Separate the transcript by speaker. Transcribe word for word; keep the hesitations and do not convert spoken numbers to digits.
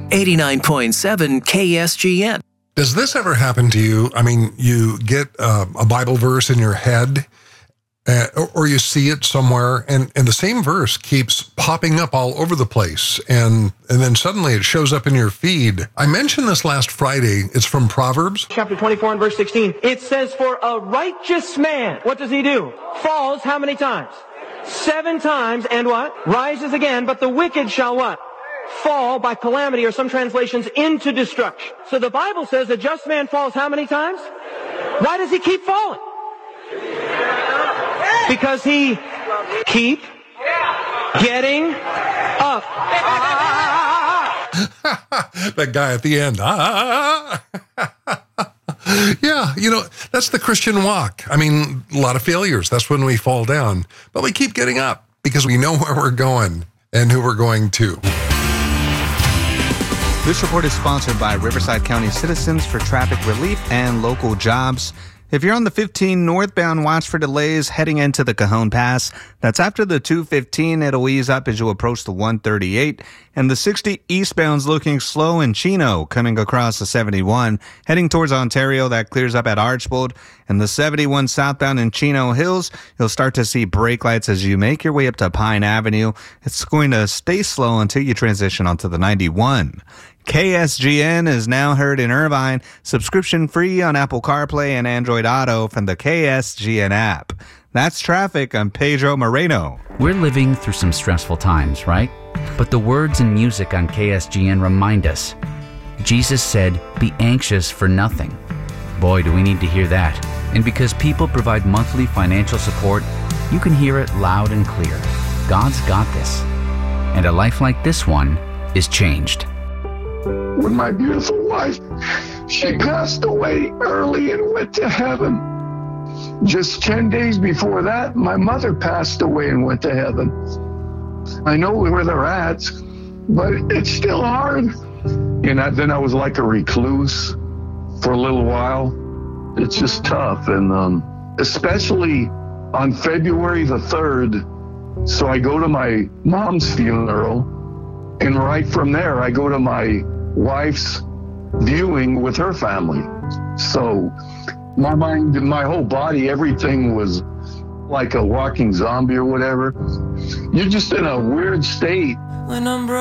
Speaker 1: eighty-nine point seven K S G N.
Speaker 2: Does this ever happen to you? I mean, you get uh, a Bible verse in your head, uh, or, or you see it somewhere, and, and the same verse keeps popping up all over the place, and, and then suddenly it shows up in your feed. I mentioned this last Friday. It's from Proverbs.
Speaker 3: Chapter twenty-four and verse sixteen. It says, for a righteous man, what does he do? Falls how many times? Seven times, and what? Rises again, but the wicked shall what? Fall by calamity, or some translations, into destruction. So the Bible says a just man falls how many times? Why does he keep falling? Because he keep getting up.
Speaker 2: That guy at the end. Ah. Yeah, you know, that's the Christian walk. I mean, a lot of failures. That's when we fall down. But we keep getting up because we know where we're going and who we're going to.
Speaker 4: This report is sponsored by Riverside County Citizens for Traffic Relief and Local Jobs. If you're on the fifteen northbound, watch for delays heading into the Cajon Pass. That's after the two fifteen. It'll ease up as you approach the one thirty-eight. And the sixty eastbound's looking slow in Chino, coming across the seventy-one. Heading towards Ontario, that clears up at Archbold. And the seventy-one southbound in Chino Hills, you'll start to see brake lights as you make your way up to Pine Avenue. It's going to stay slow until you transition onto the ninety-one. K S G N is now heard in Irvine, subscription free on Apple CarPlay and Android Auto from the K S G N app. That's traffic. I'm Pedro Moreno.
Speaker 5: We're living through some stressful times, right? But the words and music on K S G N remind us. Jesus said, be anxious for nothing. Boy, do we need to hear that. And because people provide monthly financial support, you can hear it loud and clear. God's got this. And a life like this one is changed.
Speaker 6: When my beautiful wife, she passed away early and went to heaven. Just ten days before that, my mother passed away and went to heaven. I know where they're at, but it's still hard. You know, then I was like a recluse for a little while. It's just tough, and um, especially on February the third, so I go to my mom's funeral, and right from there, I go to my wife's viewing with her family. So my mind, my whole body, everything was like a walking zombie or whatever. You're just in a weird state. When I'm